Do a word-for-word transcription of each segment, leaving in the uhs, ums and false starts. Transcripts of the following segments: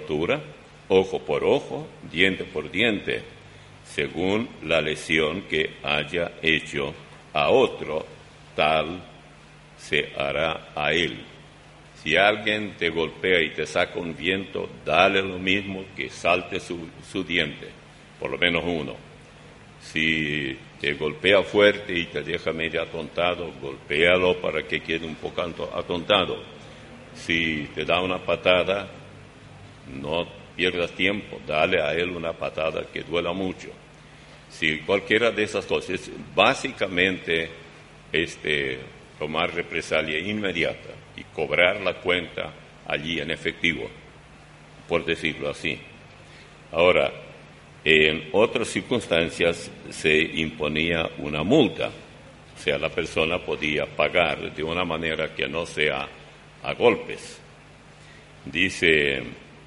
ojo por ojo, diente por diente, según la lesión que haya hecho a otro, tal se hará a él. Si alguien te golpea y te saca un viento, dale lo mismo que salte su, su diente, por lo menos uno. Si te golpea fuerte y te deja medio atontado, golpéalo para que quede un poco atontado. Si te da una patada, no pierdas tiempo, dale a él una patada que duela mucho. Si cualquiera de esas cosas, básicamente este, tomar represalia inmediata y cobrar la cuenta allí en efectivo, por decirlo así. Ahora, en otras circunstancias se imponía una multa, o sea, la persona podía pagar de una manera que no sea a golpes. Dice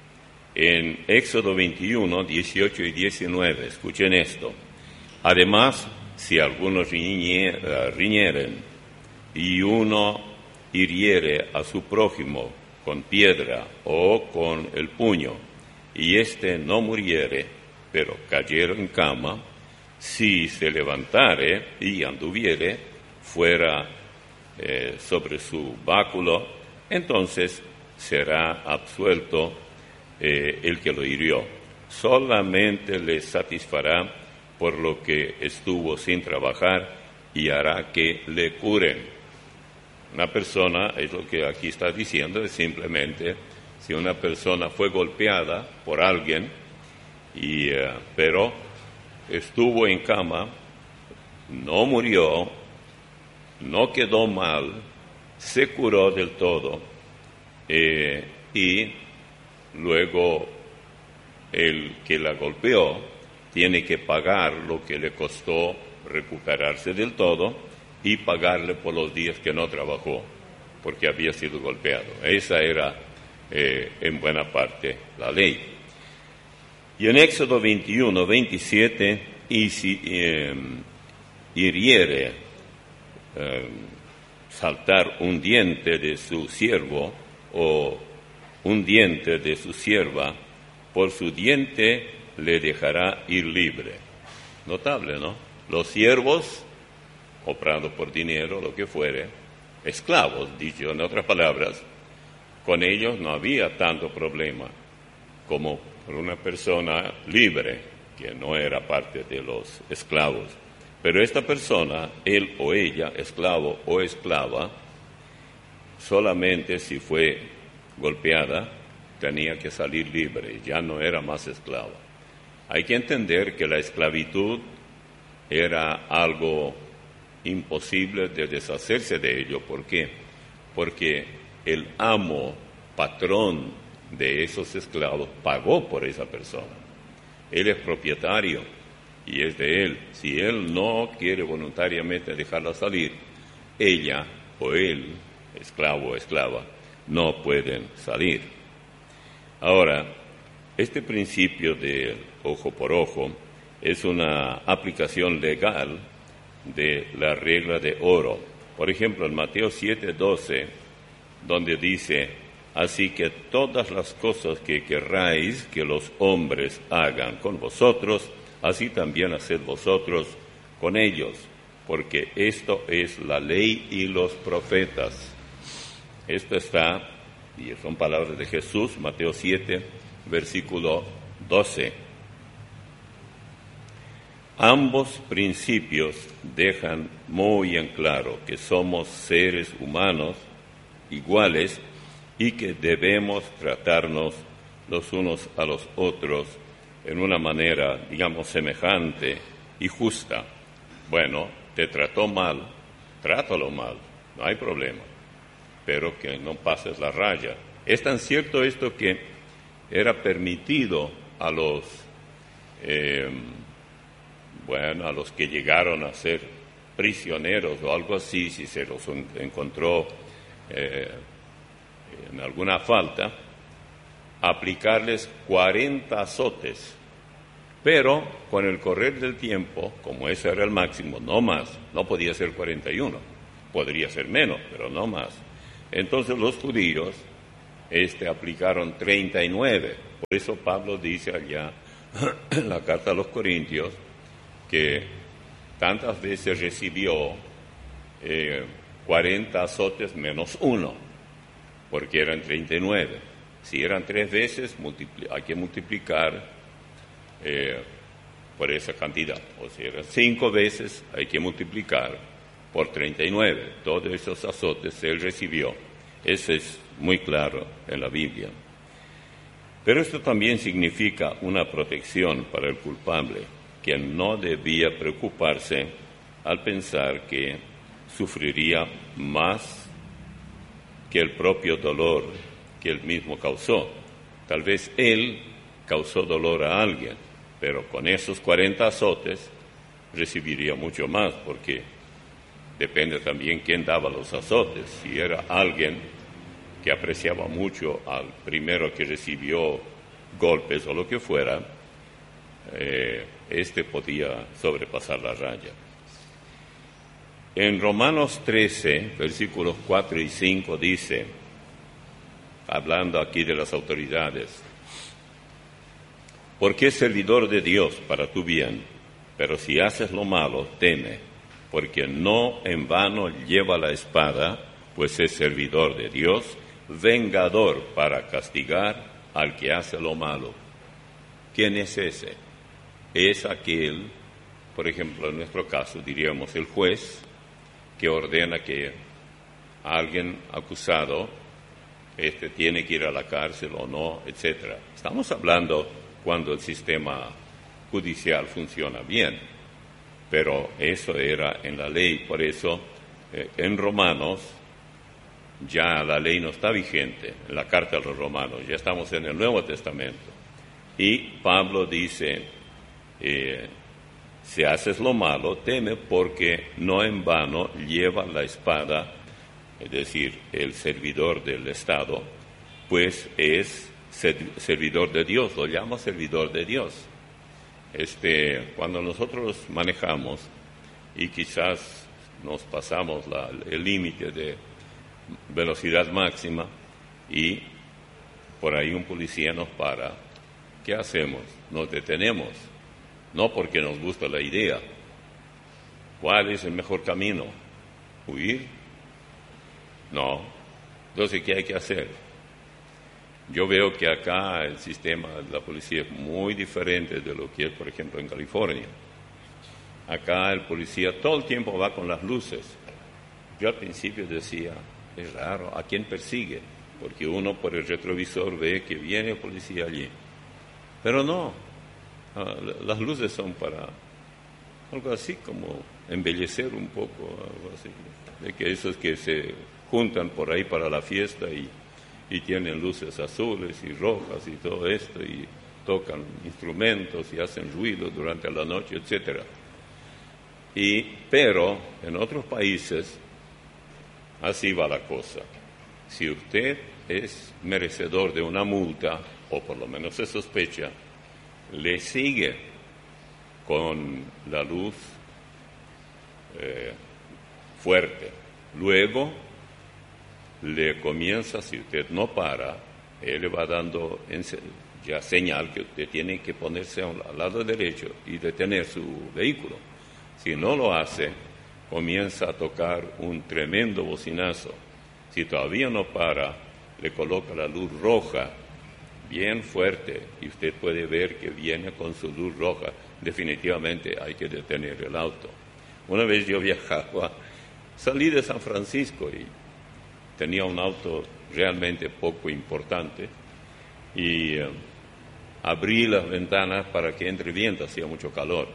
en Éxodo veintiuno, dieciocho y diecinueve, escuchen esto: además, si algunos riñeren y uno hiriere a su prójimo con piedra o con el puño, y éste no muriere, pero cayera en cama, si se levantare y anduviere fuera eh, sobre su báculo, entonces será absuelto eh, el que lo hirió. Solamente le satisfará por lo que estuvo sin trabajar y hará que le curen. Una persona, es lo que aquí está diciendo, es simplemente si una persona fue golpeada por alguien, y, uh, pero estuvo en cama, no murió, no quedó mal, se curó del todo, eh, y luego el que la golpeó tiene que pagar lo que le costó recuperarse del todo y pagarle por los días que no trabajó, porque había sido golpeado. Esa era, eh, en buena parte, la ley. Y en Éxodo veintiuno, veintisiete, y si eh, hiriere eh, saltar un diente de su siervo o un diente de su sierva, por su diente le dejará ir libre. Notable, ¿no? Los siervos, comprando por dinero, lo que fuere, esclavos, dicho en otras palabras, con ellos no había tanto problema como por una persona libre, que no era parte de los esclavos. Pero esta persona, él o ella, esclavo o esclava, solamente si fue golpeada, tenía que salir libre, ya no era más esclava. Hay que entender que la esclavitud era algo imposible de deshacerse de ello. ¿Por qué? Porque el amo, patrón de esos esclavos, pagó por esa persona. Él es propietario y es de él. Si él no quiere voluntariamente dejarla salir, ella o él, esclavo o esclava, no pueden salir. Ahora, este principio de ojo por ojo es una aplicación legal de la regla de oro. Por ejemplo, en Mateo siete doce, donde dice: así que todas las cosas que querráis que los hombres hagan con vosotros, así también haced vosotros con ellos, porque esto es la ley y los profetas. Esto está, y son palabras de Jesús, Mateo siete, versículo doce. Ambos principios dejan muy en claro que somos seres humanos iguales y que debemos tratarnos los unos a los otros en una manera, digamos, semejante y justa. Bueno, te trató mal, trátalo mal, no hay problema, pero que no pases la raya. Es tan cierto esto que era permitido a los, eh, bueno, a los que llegaron a ser prisioneros o algo así, si se los encontró eh, en alguna falta, aplicarles cuarenta azotes, pero con el correr del tiempo, como ese era el máximo, no más, no podía ser cuarenta y uno, podría ser menos, pero no más. Entonces los judíos este, aplicaron treinta y nueve, Por eso Pablo dice allá en la carta a los Corintios que tantas veces recibió eh, cuarenta azotes menos uno, porque eran treinta y nueve. Si eran tres veces, hay que multiplicar eh, por esa cantidad. O si eran cinco veces, hay que multiplicar por treinta y nueve. Todos esos azotes él recibió. Eso es muy claro en la Biblia. Pero esto también significa una protección para el culpable, que no debía preocuparse al pensar que sufriría más que el propio dolor que él mismo causó. Tal vez él causó dolor a alguien, pero con esos cuarenta azotes recibiría mucho más, porque depende también quién daba los azotes. Si era alguien que apreciaba mucho al primero que recibió golpes o lo que fuera, eh, este podía sobrepasar la raya. En Romanos trece, versículos cuatro y cinco dice, hablando aquí de las autoridades: porque es servidor de Dios para tu bien, pero si haces lo malo, teme, porque no en vano lleva la espada, pues es servidor de Dios, vengador para castigar al que hace lo malo. ¿Quién es ese? Es aquel, por ejemplo, en nuestro caso diríamos el juez, que ordena que alguien acusado este, tiene que ir a la cárcel o no, etcétera. Estamos hablando cuando el sistema judicial funciona bien, pero eso era en la ley. Por eso eh, en Romanos ya la ley no está vigente, en la carta a los Romanos, ya estamos en el Nuevo Testamento. Y Pablo dice, eh, si haces lo malo, teme, porque no en vano lleva la espada, es decir, el servidor del Estado, pues es servidor de Dios, lo llama servidor de Dios. Este, cuando nosotros manejamos y quizás nos pasamos la, el límite de velocidad máxima y por ahí un policía nos para, ¿qué hacemos? Nos detenemos, no porque nos gusta la idea. ¿Cuál es el mejor camino? ¿Huir? No. Entonces, ¿qué hay que hacer? Yo veo que acá el sistema de la policía es muy diferente de lo que es, por ejemplo, en California. Acá el policía todo el tiempo va con las luces. Yo al principio decía, es raro, ¿a quién persigue? Porque uno por el retrovisor ve que viene el policía allí. Pero no, las luces son para algo así como embellecer un poco, algo así. De que esos que se juntan por ahí para la fiesta y, y tienen luces azules y rojas y todo esto, y tocan instrumentos y hacen ruido durante la noche, etcétera. Y, pero en otros países así va la cosa. Si usted es merecedor de una multa, o por lo menos se sospecha, le sigue con la luz eh, fuerte. Luego le comienza, si usted no para, él le va dando ya señal que usted tiene que ponerse al lado derecho y detener su vehículo. Si no lo hace, comienza a tocar un tremendo bocinazo. Si todavía no para, le coloca la luz roja bien fuerte y usted puede ver que viene con su luz roja. Definitivamente hay que detener el auto. Una vez yo viajaba, salí de San Francisco y tenía un auto realmente poco importante y eh, abrí las ventanas para que entre viento, hacía mucho calor.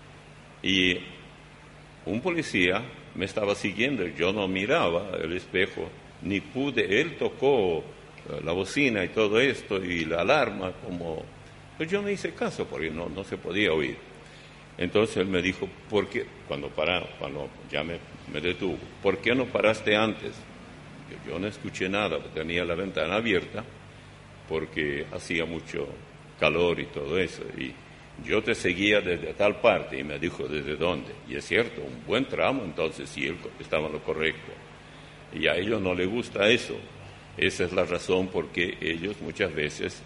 Y un policía me estaba siguiendo, yo no miraba el espejo, ni pude, él tocó la bocina y todo esto y la alarma, como, pues yo no hice caso porque no, no se podía oír. Entonces él me dijo, ¿por qué? Cuando para, cuando ya me, me detuvo, ¿por qué no paraste antes? Yo, yo no escuché nada, tenía la ventana abierta porque hacía mucho calor y todo eso, y yo te seguía desde tal parte, y me dijo, ¿desde dónde? Y es cierto, un buen tramo, entonces sí, él estaba en lo correcto. Y a ellos no les gusta eso. Esa es la razón por qué ellos muchas veces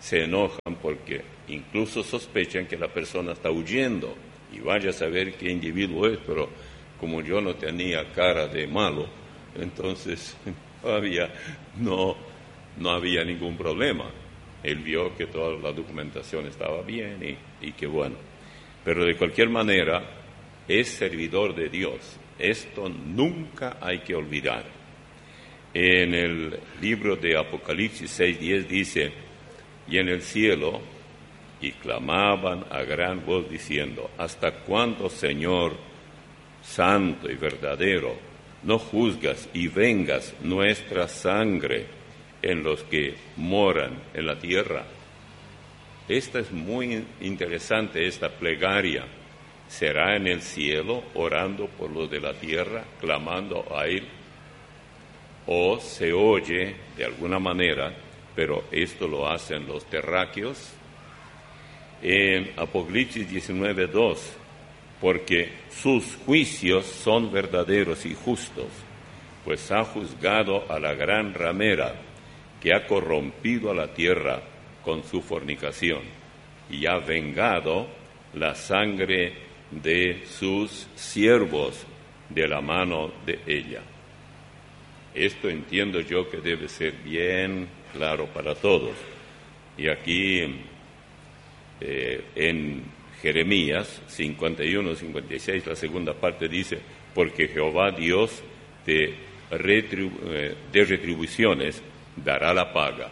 se enojan porque incluso sospechan que la persona está huyendo y vaya a saber qué individuo es, pero como yo no tenía cara de malo, entonces todavía no, no había ningún problema. Él vio que toda la documentación estaba bien y, y que bueno. Pero de cualquier manera, es servidor de Dios. Esto nunca hay que olvidar. En el libro de Apocalipsis seis diez dice, y en el cielo, y clamaban a gran voz diciendo, ¿hasta cuándo, Señor, santo y verdadero, no juzgas y vengas nuestra sangre en los que moran en la tierra? Esta es muy interesante, esta plegaria. ¿Será en el cielo orando por los de la tierra, clamando a Él? ¿O se oye de alguna manera, pero esto lo hacen los terráqueos? En Apocalipsis diecinueve dos, porque sus juicios son verdaderos y justos, pues ha juzgado a la gran ramera que ha corrompido a la tierra con su fornicación y ha vengado la sangre de sus siervos de la mano de ella. Esto entiendo yo que debe ser bien claro para todos. Y aquí eh, en Jeremías cincuenta y uno cincuenta y seis, la segunda parte dice, porque Jehová Dios de, retribu- eh, de retribuciones dará la paga.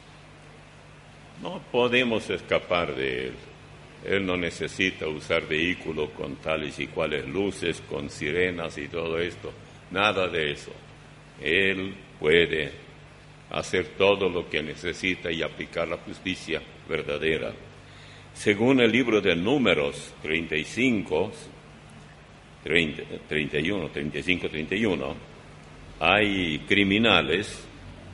No podemos escapar de Él. Él no necesita usar vehículos con tales y cuales luces, con sirenas y todo esto. Nada de eso. Él puede hacer todo lo que necesita y aplicar la justicia verdadera. Según el libro de Números treinta y cinco, treinta, treinta y uno, treinta y cinco, treinta y uno, hay criminales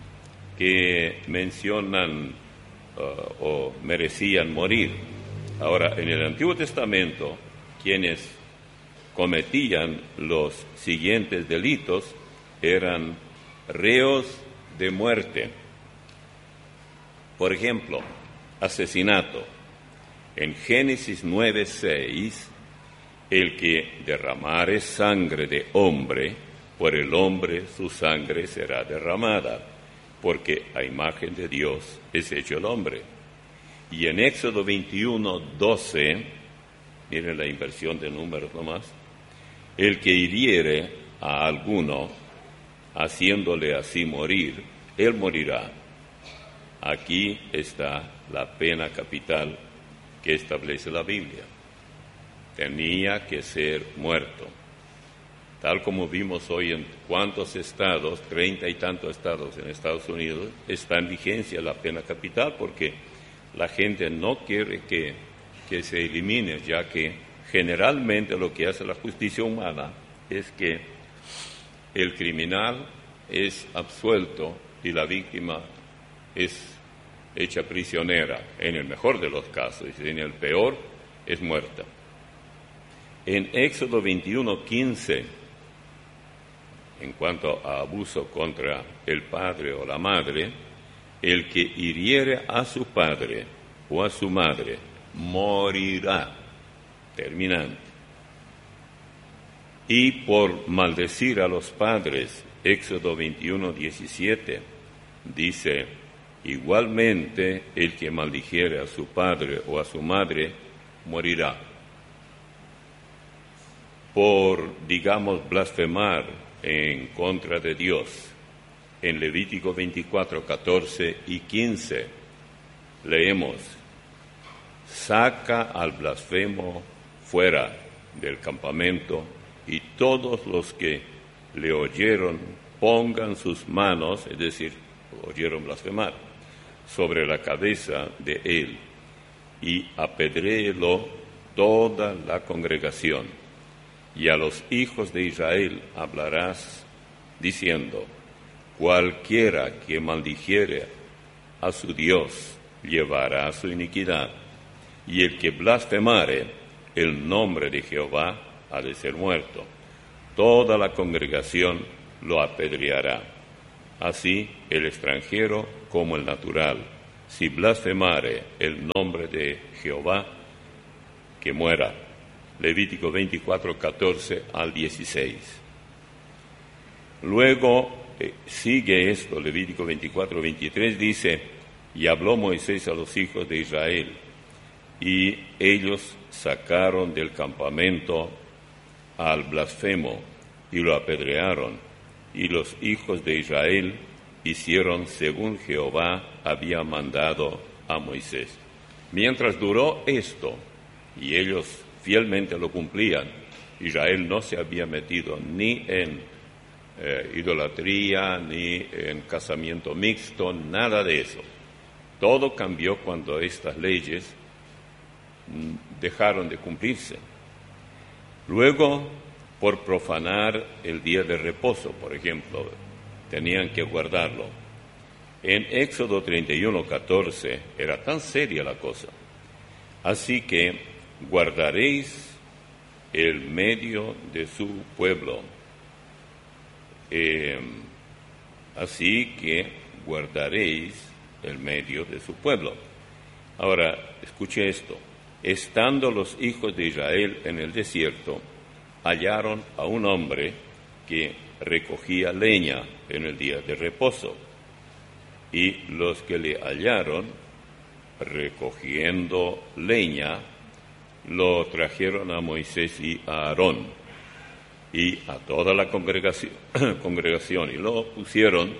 que mencionan uh, o merecían morir. Ahora, en el Antiguo Testamento, quienes cometían los siguientes delitos eran reos de muerte. Por ejemplo, asesinato. En Génesis nueve seis, el que derramare sangre de hombre, por el hombre su sangre será derramada, porque a imagen de Dios es hecho el hombre. Y en Éxodo veintiuno doce, miren la inversión de números nomás, el que hiriere a alguno, haciéndole así morir, él morirá. Aquí está la pena capital que establece la Biblia. Tenía que ser muerto. Tal como vimos hoy en cuántos estados, treinta y tantos estados en Estados Unidos, está en vigencia la pena capital porque la gente no quiere que, que se elimine, ya que generalmente lo que hace la justicia humana es que el criminal es absuelto y la víctima es hecha prisionera, en el mejor de los casos, y en el peor es muerta. En Éxodo veintiuno quince, en cuanto a abuso contra el padre o la madre, el que hiriere a su padre o a su madre morirá, terminante. Y por maldecir a los padres, Éxodo veintiuno diecisiete, dice, igualmente el que maldijere a su padre o a su madre morirá. Por, digamos, blasfemar en contra de Dios, en Levítico veinticuatro, catorce y quince, leemos, saca al blasfemo fuera del campamento y todos los que le oyeron pongan sus manos, es decir, oyeron blasfemar, sobre la cabeza de él y apedréelo toda la congregación. Y a los hijos de Israel hablarás diciendo, cualquiera que maldijere a su Dios llevará su iniquidad, y el que blasfemare el nombre de Jehová ha de ser muerto. Toda la congregación lo apedreará. Así el extranjero como el natural si blasfemare el nombre de Jehová, que muera. Levítico veinticuatro, catorce al dieciséis. Luego eh, sigue esto, Levítico veinticuatro, veintitrés dice, y habló Moisés a los hijos de Israel, y ellos sacaron del campamento al blasfemo y lo apedrearon, y los hijos de Israel hicieron según Jehová había mandado a Moisés. Mientras duró esto, y ellos fielmente lo cumplían, Israel no se había metido ni en eh, idolatría, ni en casamiento mixto, nada de eso. Todo cambió cuando estas leyes mm, dejaron de cumplirse. Luego, por profanar el día de reposo, por ejemplo, tenían que guardarlo. En Éxodo treinta y uno, catorce era tan seria la cosa. Así que guardaréis el medio de su pueblo. Eh, así que guardaréis el medio de su pueblo. Ahora, escuche esto. Estando los hijos de Israel en el desierto, hallaron a un hombre que recogía leña en el día de reposo. Y los que le hallaron recogiendo leña, lo trajeron a Moisés y a Aarón y a toda la congregación, congregación y lo pusieron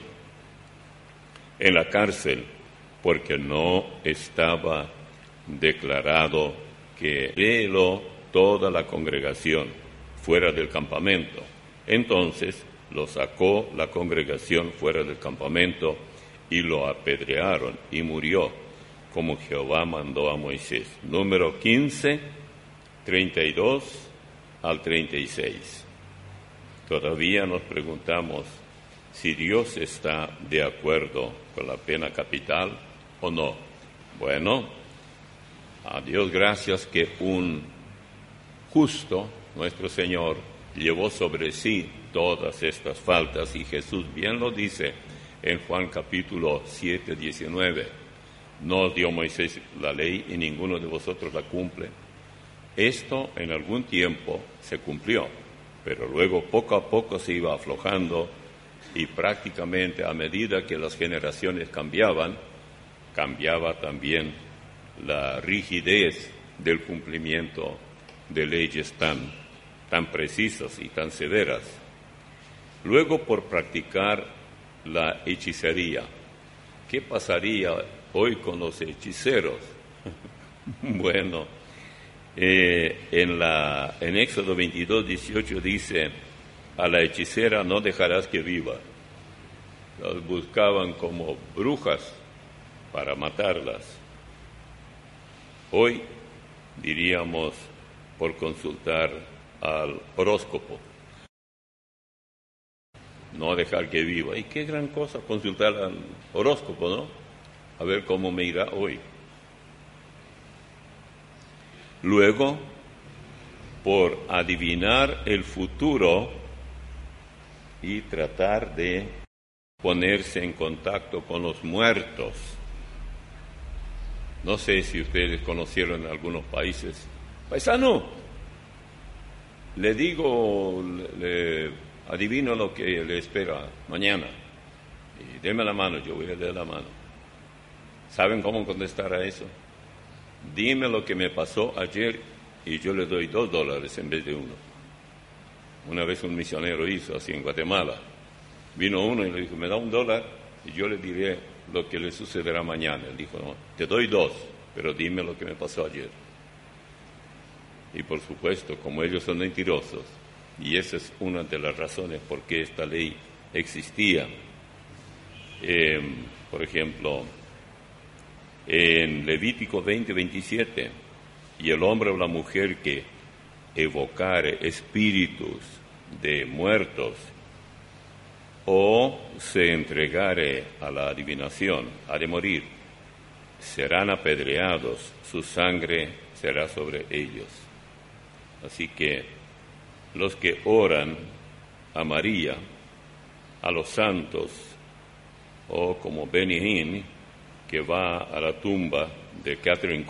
en la cárcel porque no estaba declarado que léelo toda la congregación fuera del campamento. Entonces lo sacó la congregación fuera del campamento y lo apedrearon y murió, como Jehová mandó a Moisés. Número quince, treinta y dos al treinta y seis. Todavía nos preguntamos si Dios está de acuerdo con la pena capital o no. Bueno, a Dios gracias que un justo, nuestro Señor, llevó sobre sí todas estas faltas, y Jesús bien lo dice en Juan capítulo siete, diecinueve. No dio Moisés la ley y ninguno de vosotros la cumple. Esto en algún tiempo se cumplió, pero luego poco a poco se iba aflojando y prácticamente a medida que las generaciones cambiaban, cambiaba también la rigidez del cumplimiento de leyes tan, tan precisas y tan severas. Luego, por practicar la hechicería. ¿Qué pasaría hoy con los hechiceros? Bueno, eh, en, la, en Éxodo veintidós, dieciocho dice, a la hechicera no dejarás que viva. Las buscaban como brujas para matarlas. Hoy diríamos por consultar al horóscopo. No dejar que viva. Y qué gran cosa consultar al horóscopo, ¿no? A ver cómo me irá hoy. Luego, por adivinar el futuro y tratar de ponerse en contacto con los muertos. No sé si ustedes conocieron en algunos países. Paisano, le digo, le, adivino lo que le espera mañana. Y deme la mano, yo voy a dar la mano. ¿Saben cómo contestar a eso? Dime lo que me pasó ayer y yo le doy dos dólares en vez de uno. Una vez un misionero hizo así en Guatemala. Vino uno y le dijo, me da un dólar y yo le diré lo que le sucederá mañana. Él dijo, no, te doy dos, pero dime lo que me pasó ayer. Y por supuesto, como ellos son mentirosos, y esa es una de las razones por qué esta ley existía. Eh, por ejemplo, en Levítico veinte, veintisiete, y el hombre o la mujer que evocare espíritus de muertos o se entregare a la adivinación, ha de morir, serán apedreados, su sangre será sobre ellos. Así que los que oran a María, a los santos, o como Benihín, que va a la tumba de Catherine